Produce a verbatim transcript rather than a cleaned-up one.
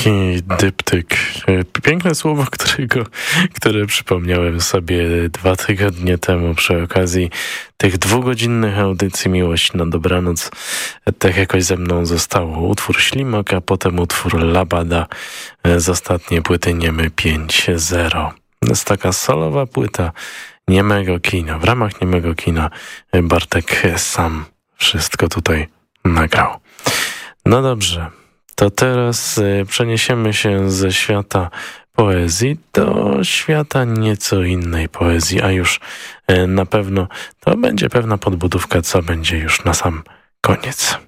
Taki dyptyk. Piękne słowo, którego, które przypomniałem sobie dwa tygodnie temu przy okazji tych dwugodzinnych audycji Miłość na dobranoc. Tak jakoś ze mną zostało utwór Ślimak, a potem utwór Labada z ostatniej płyty Niemy pięć zero. To jest taka solowa płyta niemego kina. W ramach niemego kina Bartek sam wszystko tutaj nagrał. No dobrze. To teraz przeniesiemy się ze świata poezji do świata nieco innej poezji, a już na pewno to będzie pewna podbudówka, co będzie już na sam koniec.